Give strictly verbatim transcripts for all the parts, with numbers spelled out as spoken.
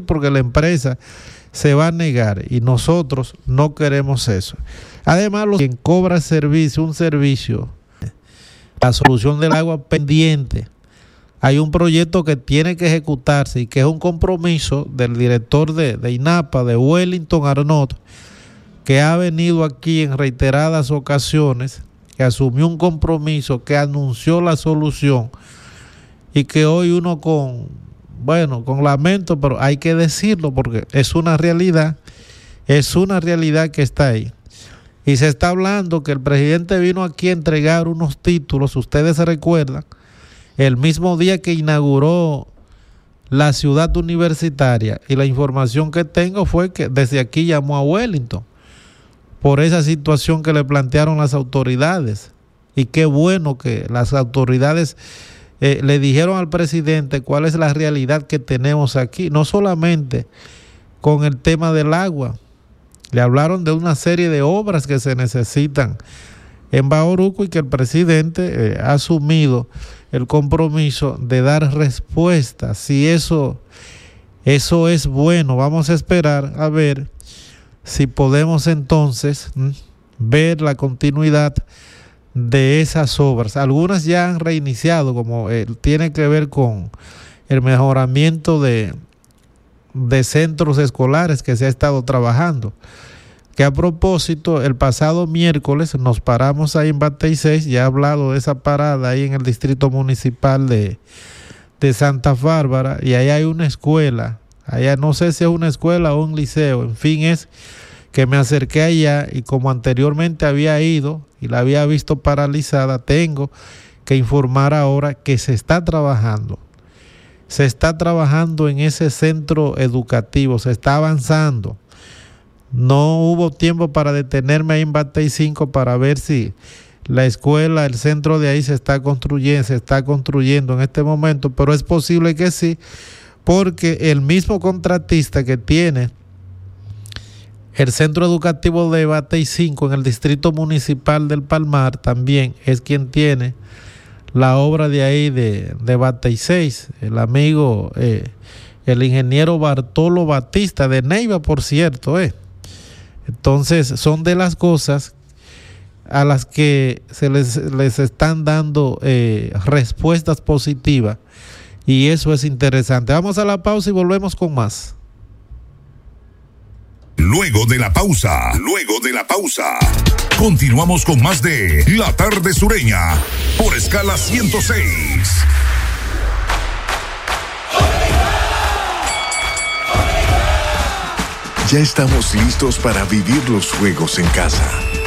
porque la empresa se va a negar y nosotros no queremos eso. Además, quien cobra servicio, un servicio, la solución del agua pendiente, hay un proyecto que tiene que ejecutarse y que es un compromiso del director de, de INAPA, de Wellington Arnott, que ha venido aquí en reiteradas ocasiones, que asumió un compromiso, que anunció la solución y que hoy uno con, bueno, con lamento, pero hay que decirlo porque es una realidad, es una realidad que está ahí. Y se está hablando que el presidente vino aquí a entregar unos títulos, ustedes se recuerdan, el mismo día que inauguró la ciudad universitaria, y la información que tengo fue que desde aquí llamó a Wellington por esa situación que le plantearon las autoridades, y qué bueno que las autoridades eh, le dijeron al presidente cuál es la realidad que tenemos aquí, no solamente con el tema del agua, le hablaron de una serie de obras que se necesitan en Bauruco y que el presidente eh, ha asumido el compromiso de dar respuesta. Si eso, eso es bueno, vamos a esperar a ver si podemos entonces ¿m? ver la continuidad de esas obras. Algunas ya han reiniciado, como eh, tiene que ver con el mejoramiento de, de centros escolares que se ha estado trabajando. Que a propósito, el pasado miércoles nos paramos ahí en Batey seis, ya he hablado de esa parada ahí en el distrito municipal de, de Santa Bárbara, y ahí hay una escuela, allá no sé si es una escuela o un liceo, en fin, es que me acerqué allá y como anteriormente había ido y la había visto paralizada, tengo que informar ahora que se está trabajando, se está trabajando en ese centro educativo, se está avanzando. No hubo tiempo para detenerme ahí en Batey cinco para ver si la escuela, el centro de ahí se está construyendo, se está construyendo en este momento, pero es posible que sí, porque el mismo contratista que tiene el centro educativo de Batey cinco en el distrito municipal del Palmar también es quien tiene la obra de ahí de, de Batey seis, el amigo, eh, el ingeniero Bartolo Batista de Neiva, por cierto, eh. Entonces son de las cosas a las que se les, les están dando eh, respuestas positivas, y eso es interesante. Vamos a la pausa y volvemos con más. Luego de la pausa, luego de la pausa, continuamos con más de La Tarde Sureña por Escala ciento seis. Ya estamos listos para vivir los juegos en casa.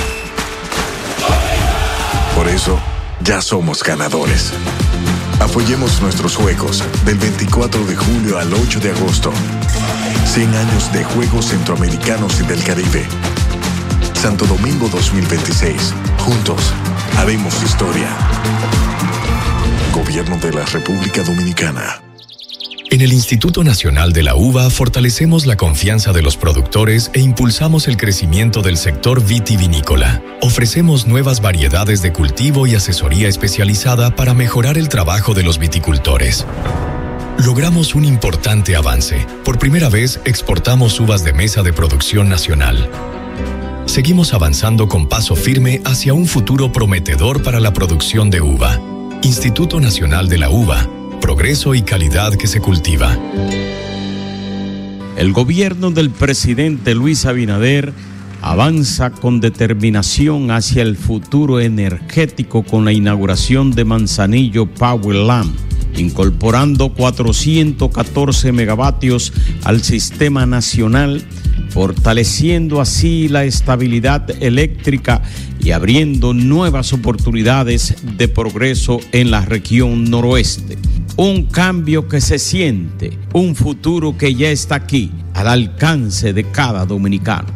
Por eso, ya somos ganadores. Apoyemos nuestros juegos del veinticuatro de julio al ocho de agosto. cien años de Juegos Centroamericanos y del Caribe. Santo Domingo dos mil veintiséis. Juntos, haremos historia. Gobierno de la República Dominicana. En el Instituto Nacional de la Uva fortalecemos la confianza de los productores e impulsamos el crecimiento del sector vitivinícola. Ofrecemos nuevas variedades de cultivo y asesoría especializada para mejorar el trabajo de los viticultores. Logramos un importante avance. Por primera vez exportamos uvas de mesa de producción nacional. Seguimos avanzando con paso firme hacia un futuro prometedor para la producción de uva. Instituto Nacional de la Uva. Progreso y calidad que se cultiva. El gobierno del presidente Luis Abinader avanza con determinación hacia el futuro energético con la inauguración de Manzanillo Powerland, incorporando cuatrocientos catorce megavatios al sistema nacional, fortaleciendo así la estabilidad eléctrica y abriendo nuevas oportunidades de progreso en la región noroeste. Un cambio que se siente, un futuro que ya está aquí, al alcance de cada dominicano.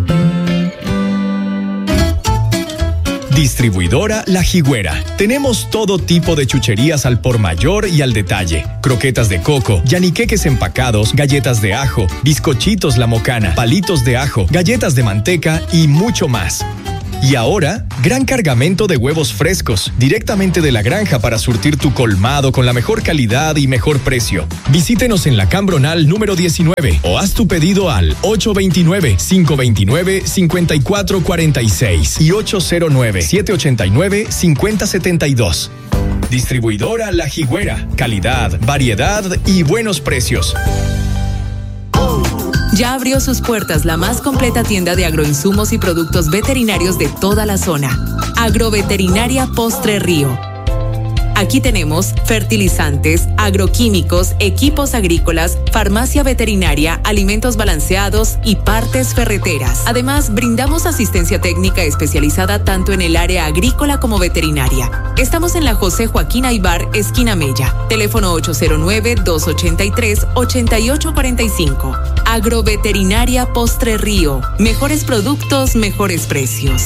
Distribuidora La Jigüera. Tenemos todo tipo de chucherías al por mayor y al detalle. Croquetas de coco, yaniqueques empacados, galletas de ajo, bizcochitos La Mocana, palitos de ajo, galletas de manteca y mucho más. Y ahora, gran cargamento de huevos frescos, directamente de la granja para surtir tu colmado con la mejor calidad y mejor precio. Visítenos en la Cambronal número diecinueve o haz tu pedido al ocho dos nueve, cinco dos nueve, cinco cuatro cuatro seis y ocho cero nueve, siete ocho nueve, cinco cero siete dos. Distribuidora La Jigüera. Calidad, variedad y buenos precios. Ya abrió sus puertas la más completa tienda de agroinsumos y productos veterinarios de toda la zona. Agroveterinaria Postre Río. Aquí tenemos fertilizantes, agroquímicos, equipos agrícolas, farmacia veterinaria, alimentos balanceados y partes ferreteras. Además, brindamos asistencia técnica especializada tanto en el área agrícola como veterinaria. Estamos en la José Joaquín Aybar, esquina Mella. Teléfono ocho cero nueve, dos ocho tres, ocho ocho cuatro cinco. Agroveterinaria Postre Río. Mejores productos, mejores precios.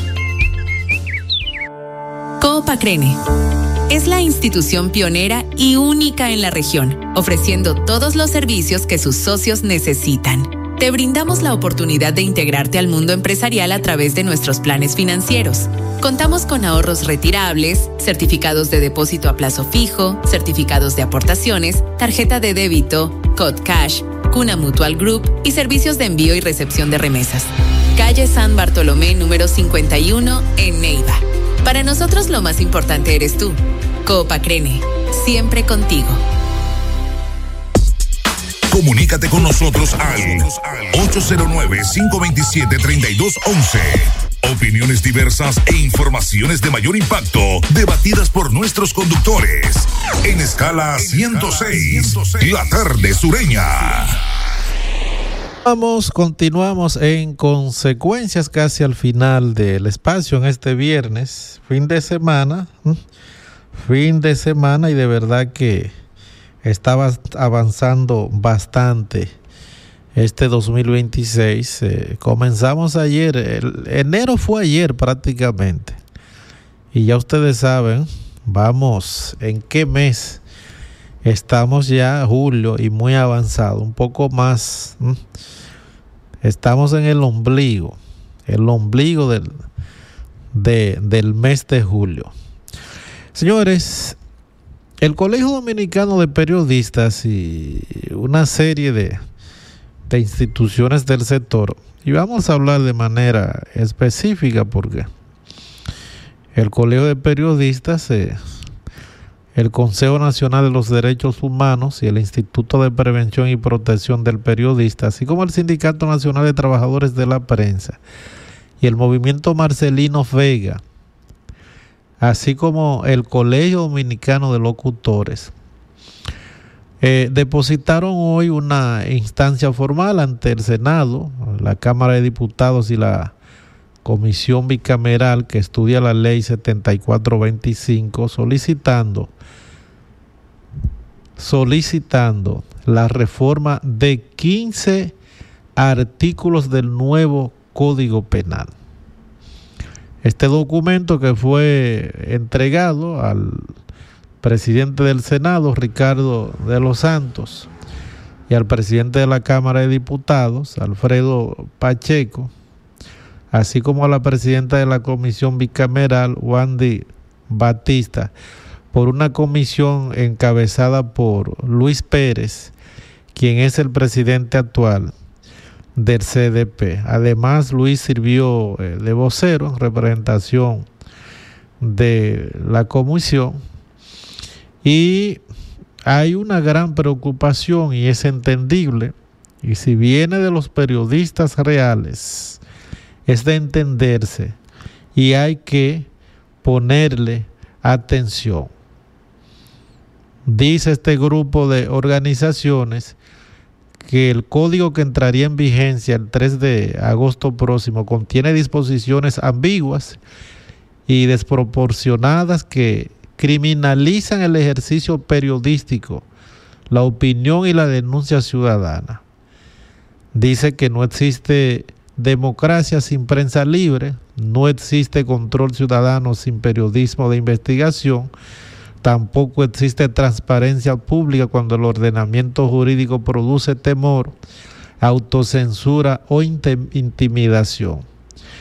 Coop Acrene es la institución pionera y única en la región, ofreciendo todos los servicios que sus socios necesitan. Te brindamos la oportunidad de integrarte al mundo empresarial a través de nuestros planes financieros. Contamos con ahorros retirables, certificados de depósito a plazo fijo, certificados de aportaciones, tarjeta de débito, Cod Cash, Cuna Mutual Group y servicios de envío y recepción de remesas. Calle San Bartolomé número cincuenta y uno en Neiva. Para nosotros lo más importante eres tú. Coop Acrene, siempre contigo. Comunícate con nosotros al ocho cero nueve, cinco dos siete, tres dos uno uno. Opiniones diversas e informaciones de mayor impacto, debatidas por nuestros conductores. En Escala ciento seis, la tarde sureña. Vamos, continuamos en consecuencias casi al final del espacio en este viernes, fin de semana, fin de semana y de verdad que estaba avanzando bastante este dos mil veintiséis. Eh, comenzamos ayer, el, enero fue ayer prácticamente y ya ustedes saben, vamos, ¿en qué mes? Estamos ya julio y muy avanzado, un poco más. ¿m? Estamos en el ombligo, el ombligo del, de, del mes de julio. Señores, el Colegio Dominicano de Periodistas y una serie de, de instituciones del sector, y vamos a hablar de manera específica porque el Colegio de Periodistas eh, el Consejo Nacional de los Derechos Humanos y el Instituto de Prevención y Protección del Periodista, así como el Sindicato Nacional de Trabajadores de la Prensa y el Movimiento Marcelino Vega, así como el Colegio Dominicano de Locutores, eh, depositaron hoy una instancia formal ante el Senado, la Cámara de Diputados y la Comisión Bicameral que estudia la Ley setenta y cuatro veinticinco, solicitando solicitando la reforma de quince artículos del nuevo Código Penal. Este documento, que fue entregado al presidente del Senado, Ricardo de los Santos, y al presidente de la Cámara de Diputados, Alfredo Pacheco, así como a la presidenta de la Comisión Bicameral, Wandy Batista, por una comisión encabezada por Luis Pérez, quien es el presidente actual del C D P. Además, Luis sirvió eh, de vocero en representación de la comisión, y hay una gran preocupación, y es entendible, y si viene de los periodistas reales, es de entenderse, y hay que ponerle atención. Dice este grupo de organizaciones que el código que entraría en vigencia el tres de agosto próximo contiene disposiciones ambiguas y desproporcionadas que criminalizan el ejercicio periodístico, la opinión y la denuncia ciudadana. Dice que no existe democracia sin prensa libre, no existe control ciudadano sin periodismo de investigación, tampoco existe transparencia pública cuando el ordenamiento jurídico produce temor, autocensura o intimidación.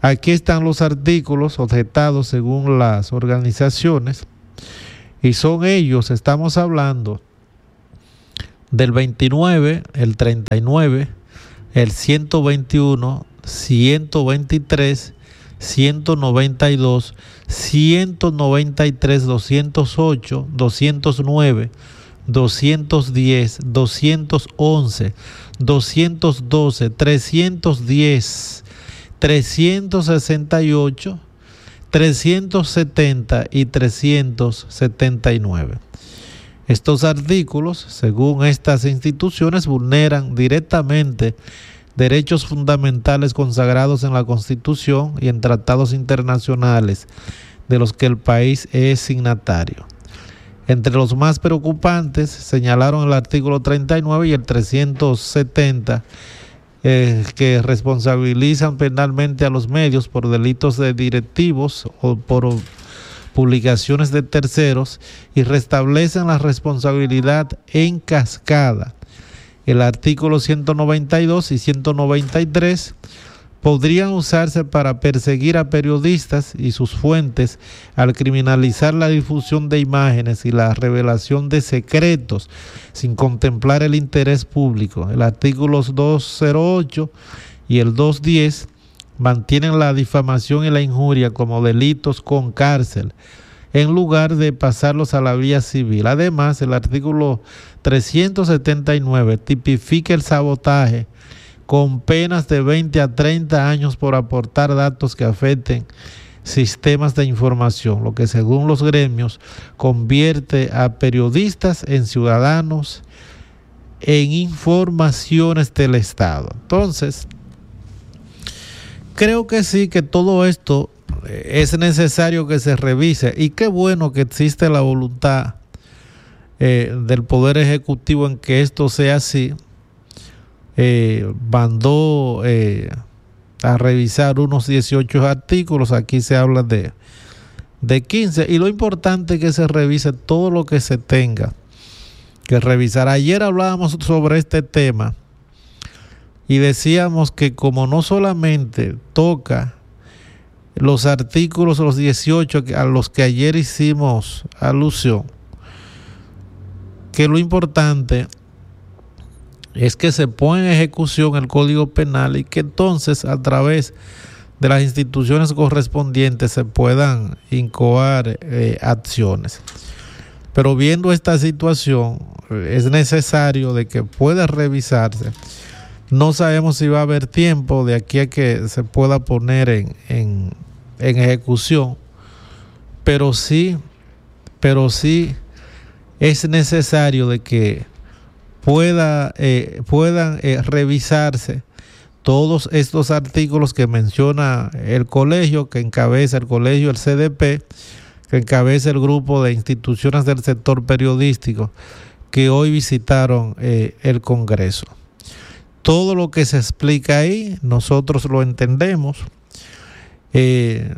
Aquí están los artículos objetados según las organizaciones y son ellos, estamos hablando del veintinueve, el treinta y nueve, el ciento veintiuno, ciento veintitrés, ciento noventa y dos, ciento noventa y tres, doscientos ocho, doscientos nueve, doscientos diez, doscientos once, doscientos doce, trescientos diez, trescientos sesenta y ocho, trescientos setenta y trescientos setenta y nueve. Estos artículos, según estas instituciones, vulneran directamente derechos fundamentales consagrados en la Constitución y en tratados internacionales de los que el país es signatario. Entre los más preocupantes señalaron el artículo treinta y nueve y el trescientos setenta, eh, que responsabilizan penalmente a los medios por delitos de directivos o por publicaciones de terceros y restablecen la responsabilidad en cascada. El artículo ciento noventa y dos y ciento noventa y tres podrían usarse para perseguir a periodistas y sus fuentes al criminalizar la difusión de imágenes y la revelación de secretos sin contemplar el interés público. El artículo doscientos ocho y el doscientos diez mantienen la difamación y la injuria como delitos con cárcel, en lugar de pasarlos a la vía civil. Además, el artículo trescientos setenta y nueve tipifica el sabotaje con penas de veinte a treinta años por aportar datos que afecten sistemas de información, lo que según los gremios convierte a periodistas en ciudadanos en informaciones del Estado. Entonces, creo que sí, que todo esto es necesario que se revise y qué bueno que existe la voluntad eh, del Poder Ejecutivo en que esto sea así. Eh, mandó eh, a revisar unos dieciocho artículos, aquí se habla de, de quince, y lo importante es que se revise todo lo que se tenga que revisar. Ayer hablábamos sobre este tema y decíamos que como no solamente toca los artículos, los dieciocho a los que ayer hicimos alusión, que lo importante es que se pone en ejecución el Código Penal y que entonces a través de las instituciones correspondientes se puedan incoar eh, acciones. Pero viendo esta situación, es necesario de que pueda revisarse. No sabemos si va a haber tiempo de aquí a que se pueda poner en, en, en ejecución, pero sí, pero sí es necesario de que pueda eh, puedan eh, revisarse todos estos artículos que menciona el colegio, que encabeza el colegio, el C D P, que encabeza el grupo de instituciones del sector periodístico que hoy visitaron eh, el Congreso. Todo lo que se explica ahí, nosotros lo entendemos. Eh,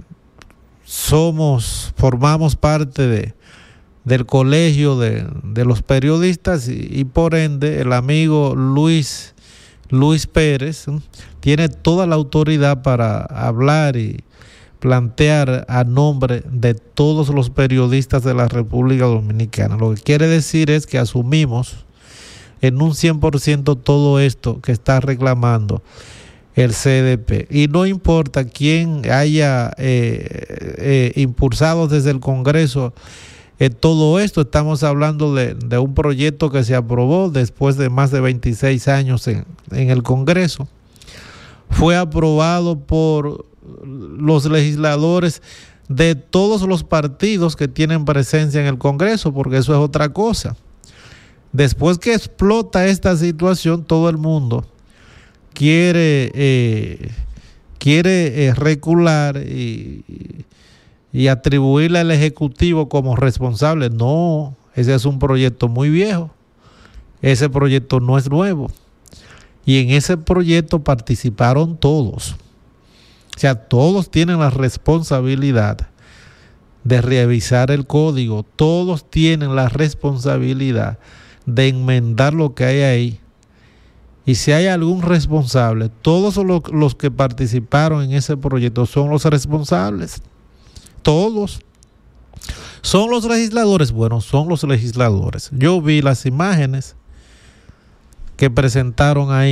somos, formamos parte de del colegio de, de los periodistas y, y por ende el amigo Luis, Luis Pérez ¿eh? tiene toda la autoridad para hablar y plantear a nombre de todos los periodistas de la República Dominicana. Lo que quiere decir es que asumimos en un cien por ciento todo esto que está reclamando el C D P. Y no importa quién haya eh, eh, impulsado desde el Congreso Eh, todo esto, estamos hablando de, de un proyecto que se aprobó después de más de veintiséis años en, en el Congreso. Fue aprobado por los legisladores de todos los partidos que tienen presencia en el Congreso, porque eso es otra cosa. Después que explota esta situación, todo el mundo quiere, eh, quiere eh, recular y... y y atribuirle al Ejecutivo como responsable. No, ese es un proyecto muy viejo. Ese proyecto no es nuevo. Y en ese proyecto participaron todos. O sea, todos tienen la responsabilidad de revisar el código. Todos tienen la responsabilidad de enmendar lo que hay ahí Y si hay algún responsable, todos los, los que participaron en ese proyecto son los responsables. Todos. ¿Son los legisladores? Bueno, son los legisladores. Yo vi las imágenes que presentaron ahí.